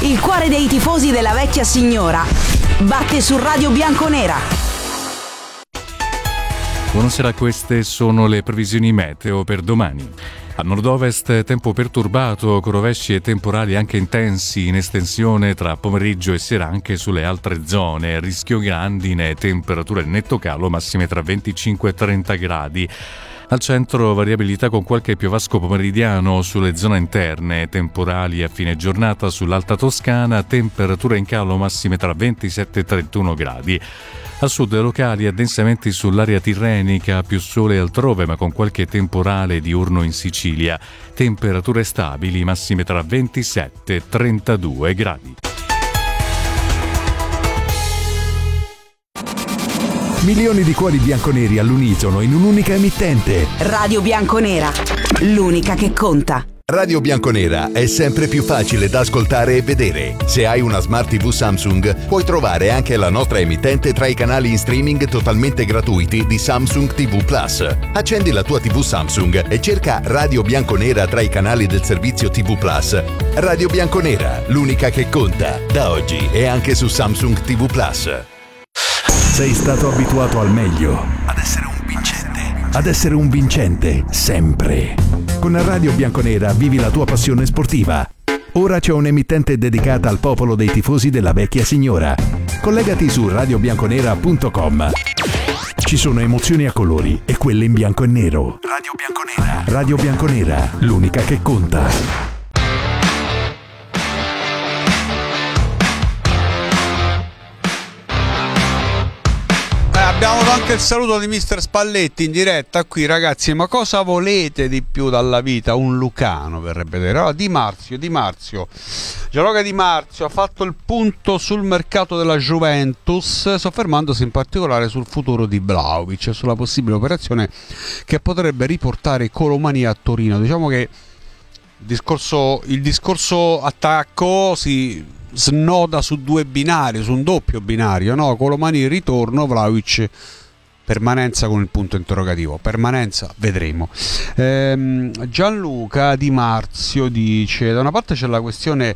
Il cuore dei tifosi della vecchia signora batte su Radio Bianconera. Buonasera, queste sono le previsioni meteo per domani. A nord-ovest tempo perturbato, con rovesci e temporali anche intensi in estensione tra pomeriggio e sera anche sulle altre zone. Rischio grandine, temperature netto calo, massime tra 25 e 30 gradi. Al centro variabilità con qualche piovasco pomeridiano sulle zone interne, temporali a fine giornata sull'Alta Toscana, temperature in calo massime tra 27 e 31 gradi. A sud locali addensamenti sull'area tirrenica, più sole altrove ma con qualche temporale diurno in Sicilia. Temperature stabili, massime tra 27 e 32 gradi. Milioni di cuori bianconeri all'unisono in un'unica emittente. Radio Bianconera, l'unica che conta. Radio Bianconera è sempre più facile da ascoltare e vedere. Se hai una Smart TV Samsung, puoi trovare anche la nostra emittente tra i canali in streaming totalmente gratuiti di Samsung TV Plus. Accendi la tua TV Samsung e cerca Radio Bianconera tra i canali del servizio TV Plus. Radio Bianconera, l'unica che conta. Da oggi è anche su Samsung TV Plus. Sei stato abituato al meglio, ad essere un vincente, sempre. Con Radio Bianconera vivi la tua passione sportiva. Ora c'è un'emittente dedicata al popolo dei tifosi della vecchia signora. Collegati su radiobianconera.com. Ci sono emozioni a colori e quelle in bianco e nero. Radio Bianconera, l'unica che conta. Abbiamo anche il saluto di Mister Spalletti in diretta qui, ragazzi. Ma cosa volete di più dalla vita? Un lucano verrebbe dire. Allora, Di Marzio, Gianluca Di Marzio ha fatto il punto sul mercato della Juventus, soffermandosi in particolare sul futuro di Vlahovic e sulla possibile operazione che potrebbe riportare Colomani a Torino. Diciamo che il discorso attacco si snoda su due binari, su un doppio binario, no? Colomani ritorno, Vlahovic permanenza con il punto interrogativo. Permanenza, vedremo. Gianluca Di Marzio dice: da una parte c'è la questione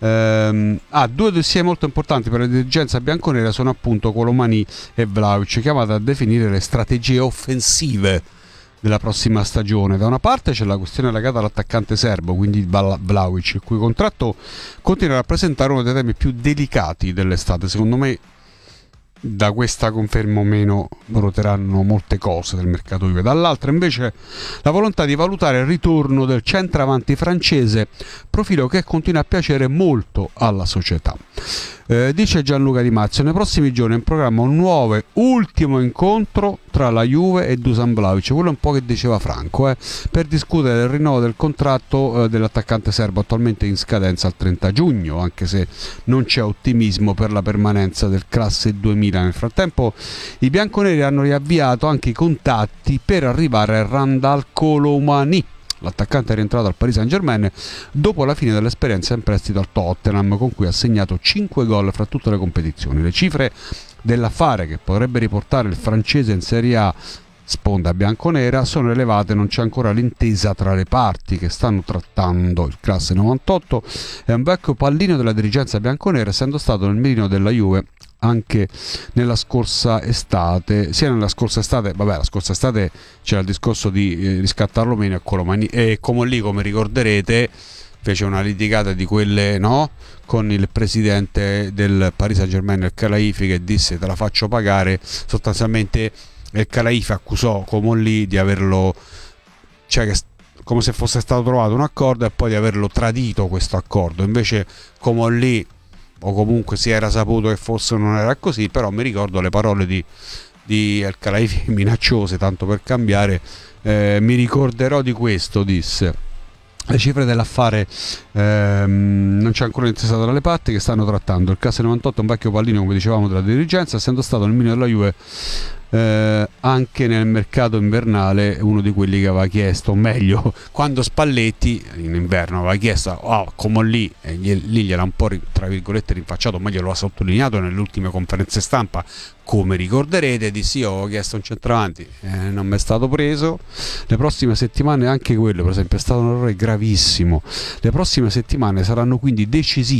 due dossier molto importanti per la dirigenza bianconera sono appunto Colomani e Vlahovic, chiamata a definire le strategie offensive della prossima stagione. Da una parte c'è la questione legata all'attaccante serbo, quindi Vlahovic, il cui contratto continua a rappresentare uno dei temi più delicati dell'estate. Secondo me da questa conferma o meno roteranno molte cose del mercato Juve. Dall'altra invece la volontà di valutare il ritorno del centravanti francese, profilo che continua a piacere molto alla società. Dice Gianluca Di Marzio: nei prossimi giorni è in programma un nuovo ultimo incontro tra la Juve e Dusan Vlahovic, quello un po' che diceva Franco, per discutere del rinnovo del contratto dell'attaccante serbo attualmente in scadenza al 30 giugno, anche se non c'è ottimismo per la permanenza del classe 2000. Nel frattempo i bianconeri hanno riavviato anche i contatti per arrivare a Randal Colomani. L'attaccante è rientrato al Paris Saint-Germain dopo la fine dell'esperienza in prestito al Tottenham, con cui ha segnato 5 gol fra tutte le competizioni. Le cifre dell'affare, che potrebbe riportare il francese in Serie A, sponda bianconera, sono elevate. Non c'è ancora l'intesa tra le parti che stanno trattando. Il classe 98 è un vecchio pallino della dirigenza bianconera, essendo stato nel mirino della Juve anche nella scorsa estate. La scorsa estate c'era il discorso di riscattarlo meno a Colomani, e come lì, come ricorderete, fece una litigata di quelle, no? Con il presidente del Paris Saint-Germain, il Khelaifi, che disse: te la faccio pagare. Sostanzialmente il Khelaifi accusò Comolli di averlo, come se fosse stato trovato un accordo, e poi di averlo tradito questo accordo. Invece Comolli, o comunque si era saputo che forse non era così, però mi ricordo le parole di El Khelaifi minacciose, tanto per cambiare. Mi ricorderò di questo, disse. Le cifre dell'affare non c'è ancora intesa tra le parti che stanno trattando. Il classe 98 è un vecchio pallino, come dicevamo, della dirigenza, essendo stato nel mirino della Juve anche nel mercato invernale, uno di quelli che aveva chiesto, o meglio, quando Spalletti in inverno aveva chiesto come lì, e lì gliel'ha un po' tra virgolette rinfacciato, ma glielo ha sottolineato nelle ultime conferenze stampa, come ricorderete, dissi: io ho chiesto un centravanti, non mi è stato preso. Le prossime settimane, anche quello per esempio è stato un errore gravissimo, le prossime settimane saranno quindi decisive